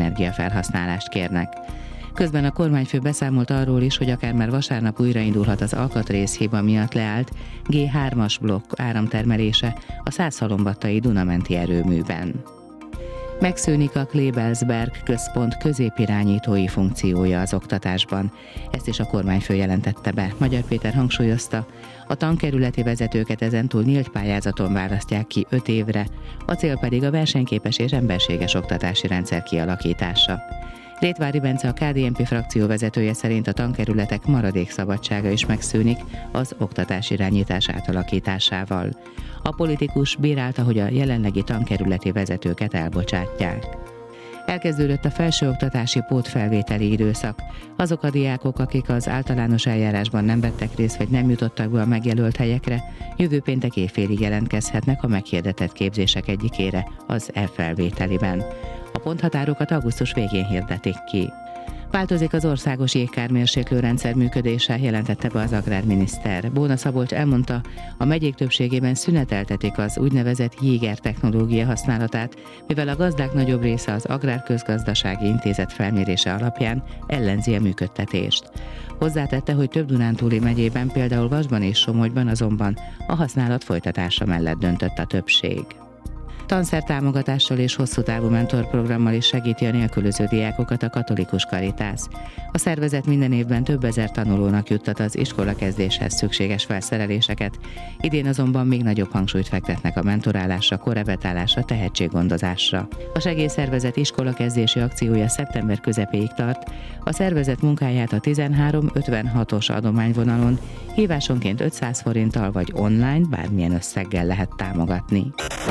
energiafelhasználást kérnek. Közben a kormányfő beszámolt arról is, hogy akár már vasárnap újraindulhat az alkatrészhiba miatt leállt G3-as blokk áramtermelése a Szászhalombattai Dunamenti erőműben. Megszűnik a Kleebelsberg központ középirányítói funkciója az oktatásban. Ezt is a kormányfő jelentette be. Magyar Péter hangsúlyozta, a tankerületi vezetőket ezentúl nyílt pályázaton választják ki 5 évre, a cél pedig a versenyképes és emberséges oktatási rendszer kialakítása. Rétvári Bence, a KDNP frakció vezetője szerint a tankerületek maradék szabadsága is megszűnik az oktatás irányítás átalakításával. A politikus bírálta, hogy a jelenlegi tankerületi vezetőket elbocsátják. Elkezdődött a felsőoktatási pótfelvételi időszak. Azok a diákok, akik az általános eljárásban nem vettek részt, vagy nem jutottak be a megjelölt helyekre, jövő péntek éjfélig jelentkezhetnek a meghirdetett képzések egyikére, az e-felvételiben. A ponthatárokat augusztus végén hirdetik ki. Változik az országos jégkármérséklő rendszer működése, jelentette be az agrárminiszter. Bóna Szabolcs elmondta, a megyék többségében szüneteltetik az úgynevezett Jéger technológia használatát, mivel a gazdák nagyobb része az Agrárközgazdasági Intézet felmérése alapján ellenzi a működtetést. Hozzátette, hogy több dunántúli megyében, például Vasban és Somogyban azonban a használat folytatása mellett döntött a többség. Tanszertámogatással és hosszú távú mentorprogrammal is segíti a nélkülöző diákokat a Katolikus Karitász. A szervezet minden évben több ezer tanulónak juttat az iskolakezdéshez szükséges felszereléseket, idén azonban még nagyobb hangsúlyt fektetnek a mentorálásra, korrepetálásra, tehetséggondozásra. A segélyszervezet iskolakezdési akciója szeptember közepéig tart, a szervezet munkáját a 13-56-os adományvonalon hívásonként 500 forinttal vagy online bármilyen összeggel lehet támogatni.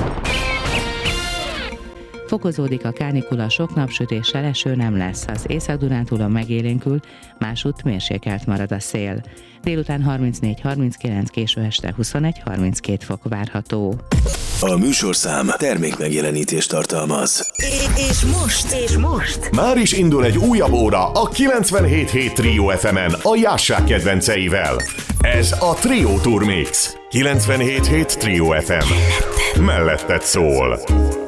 Fokozódik a kánikula, sok napsütéssel, eső nem lesz. Az Észak-Dunántúlon megélénkül, másútt mérsékelt marad a szél. Délután 34-39, késő este 21-32 fok várható. A műsorszám termékmegjelenítést tartalmaz. És most? Már is indul egy újabb óra a 97.7 Trio FM-en a Jássák kedvenceivel. Ez a Trio Tour Mix. 97.7 Trio FM. Melletted szól.